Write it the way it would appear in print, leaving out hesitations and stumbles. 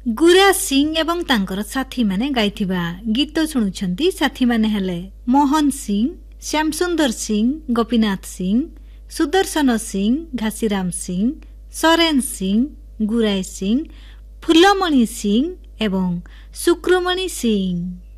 ଗୁରା ସିଂ ଏବଂ ତାଙ୍କର ସାଥୀମାନେ ଗାଇଥିବା ଗୀତ ଶୁଣୁଛନ୍ତି। ସାଥୀମାନେ ହେଲେ ମୋହନ ସିଂ, ଶ୍ୟାମସୁନ୍ଦର ସିଂ, ଗୋପୀନାଥ ସିଂ, ସୁଦର୍ଶନ ସିଂ, ଘାସିରାମ ସିଂ, ସରେନ ସିଂ, ଗୁରାଇ ସିଂ, ଫୁଲମଣି ସିଂ ଏବଂ ଶୁକ୍ରମଣି ସିଂ।